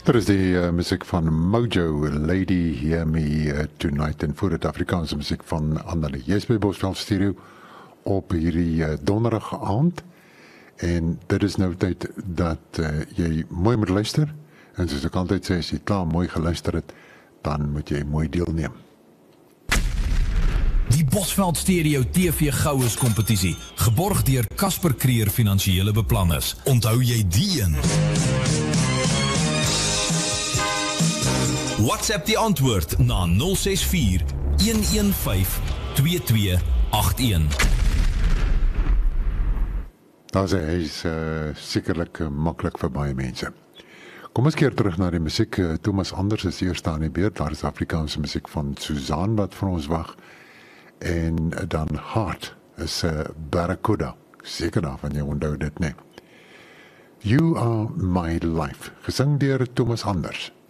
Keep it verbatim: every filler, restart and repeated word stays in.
Dat is die uh, muziek van Mojo, Lady Hear Me uh, Tonight, en voor het Afrikaanse muziek van Annelie. Jy is by Bosveld Stereo op hierdie uh, donderdag aand, en dit is nou tyd dat uh, jy mooi moet luister, en soos ek altyd sê, as jy klaar mooi geluister het, dan moet jy mooi deelneem. Die Bosveld Stereo T V Goues kompetisie, geborg deur Casper Creer Finansiële Beplanners. Onthou jy die een? WhatsApp die antwoord na nul ses vier, een een vyf, twee twee agt een. Nou sê, hy is uh, sekerlik uh, makkelijk vir baie mense. Kom ons keer terug na die muziek. Uh, Thomas Anders is eerst aan die beurt. Daar is Afrikaanse muziek van Suzanne wat vir ons wacht. En uh, dan Heart is uh, Barracuda. Seker daarvan, jy onthou dit nie. You Are My Life, gesing deur Thomas Anders.